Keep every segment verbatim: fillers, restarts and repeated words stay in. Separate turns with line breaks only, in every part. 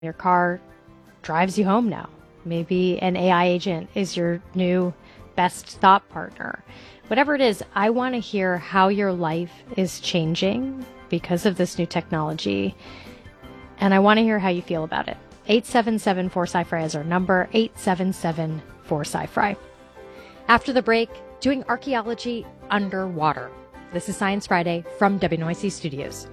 Your car drives you home now. Maybe an A I agent is your new best thought partner. Whatever it is, I want to hear how your life is changing because of this new technology. And I want to hear how you feel about it. eight seven seven four S C I F R I is our number, eight seven seven four S C I F R I. After the break, doing archaeology underwater. This is Science Friday from W N Y C Studios.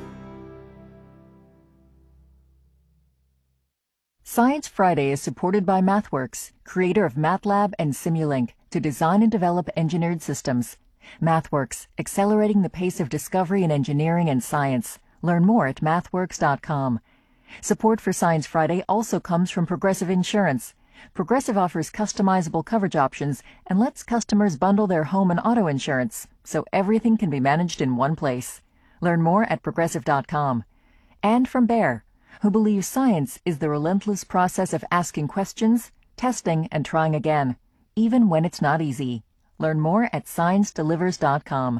Science Friday is supported by MathWorks, creator of MATLAB and Simulink, to design and develop engineered systems. MathWorks, accelerating the pace of discovery in engineering and science. Learn more at mathworks dot com. Support for Science Friday also comes from Progressive Insurance. Progressive offers customizable coverage options and lets customers bundle their home and auto insurance, so everything can be managed in one place. Learn more at progressive dot com. And from Bayer, who believes science is the relentless process of asking questions, testing, and trying again, even when it's not easy. Learn more at science delivers dot com.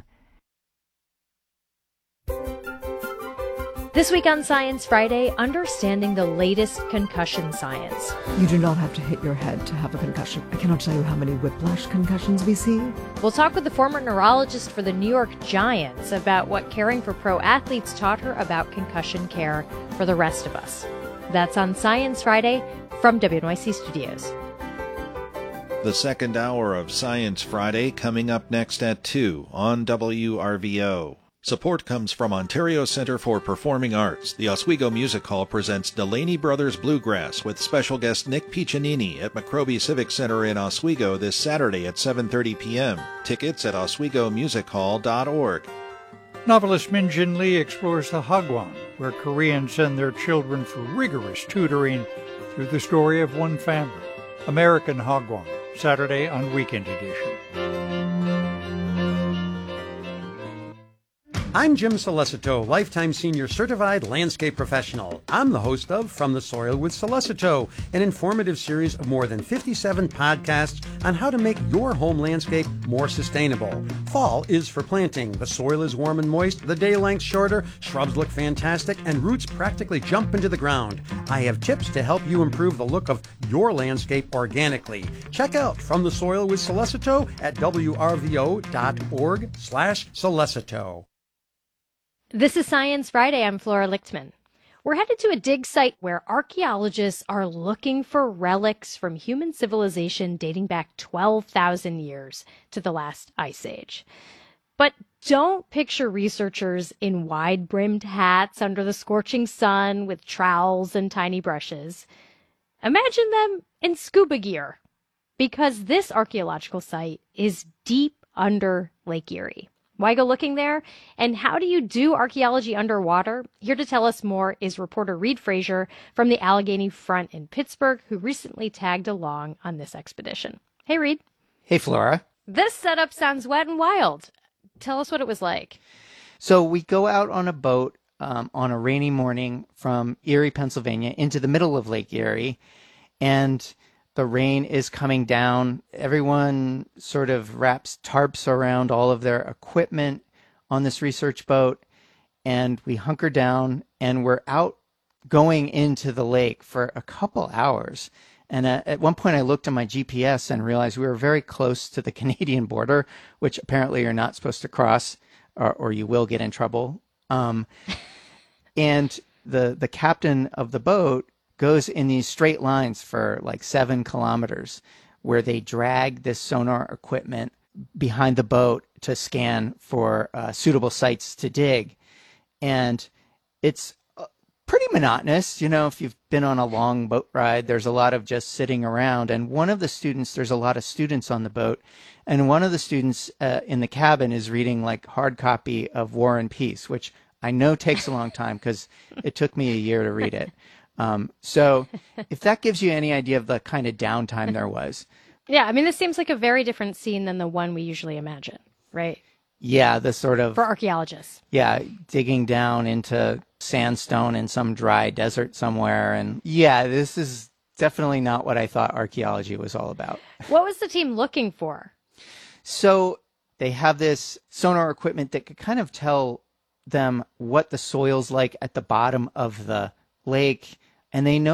This week on Science Friday, understanding the latest concussion science.
You do not have to hit your head to have a concussion. I cannot tell you how many whiplash concussions we see.
We'll talk with the former neurologist for the New York Giants about what caring for pro athletes taught her about concussion care for the rest of us. That's on Science Friday from W N Y C Studios.
The second hour of Science Friday coming up next at two on W R V O. Support comes from Ontario Centre for Performing Arts. The Oswego Music Hall presents Delaney Brothers Bluegrass with special guest Nick Piccinini at McRobey Civic Center in Oswego this Saturday at seven thirty p.m. Tickets at oswego music hall dot org.
Novelist Min Jin Lee explores the Hagwon, where Koreans send their children for rigorous tutoring through the story of one family. American Hagwon, Saturday on Weekend Edition.
I'm Jim Solicito, Lifetime Senior Certified Landscape Professional. I'm the host of From the Soil with Solicito, an informative series of more than fifty-seven podcasts on how to make your home landscape more sustainable. Fall is for planting. The soil is warm and moist, the day length shorter, shrubs look fantastic, and roots practically jump into the ground. I have tips to help you improve the look of your landscape organically. Check out From the Soil with Solicito at w r v o dot org slash solicito.
This is Science Friday. I'm Flora Lichtman. We're headed to a dig site where archaeologists are looking for relics from human civilization dating back twelve thousand years to the last ice age. But don't picture researchers in wide-brimmed hats under the scorching sun with trowels and tiny brushes. Imagine them in scuba gear, because this archaeological site is deep under Lake Erie. Why go looking there? And how do you do archaeology underwater? Here to tell us more is reporter Reid Frazier from the Allegheny Front in Pittsburgh, who recently tagged along on this expedition. Hey, Reid.
Hey, Flora.
This setup sounds wet and wild. Tell us what it was like.
So we go out on a boat um, on a rainy morning from Erie, Pennsylvania, into the middle of Lake Erie, and the rain is coming down. Everyone sort of wraps tarps around all of their equipment on this research boat, and we hunker down, and we're out going into the lake for a couple hours. And uh, at one point I looked at my G P S and realized we were very close to the Canadian border, which apparently you're not supposed to cross, or, or you will get in trouble. Um, and the the captain of the boat goes in these straight lines for like seven kilometers where they drag this sonar equipment behind the boat to scan for uh, suitable sites to dig. And it's uh, pretty monotonous. You know, if you've been on a long boat ride, there's a lot of just sitting around. And one of the students, there's a lot of students on the boat, and one of the students uh, in the cabin is reading like hard copy of War and Peace, which I know takes a long time because it took me a year to read it. Um, so if that gives you any idea of the kind of downtime there was.
Yeah, I mean, this seems like a very different scene than the one we usually imagine, right?
Yeah, the sort of...
For archaeologists.
Yeah, digging down into sandstone in some dry desert somewhere. And yeah, this is definitely not what I thought archaeology was all about.
What was the team looking for?
So they have this sonar equipment that could kind of tell them what the soil's like at the bottom of the lake and they know